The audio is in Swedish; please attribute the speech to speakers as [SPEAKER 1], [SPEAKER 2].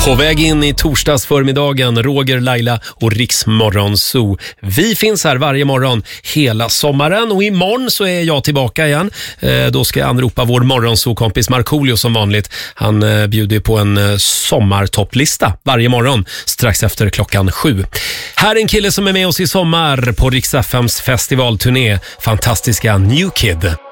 [SPEAKER 1] På väg in i torsdagsförmiddagen, Roger, Laila och Riks Morgonzoo. Vi finns här varje morgon hela sommaren och imorgon så är jag tillbaka igen. Då ska jag anropa vår Morgonzoo-kompis Markoolio som vanligt. Han bjuder på en sommartopplista varje morgon strax efter 7:00. Här är en kille som är med oss i sommar på Riks FMs festivalturné, fantastiska New Kid.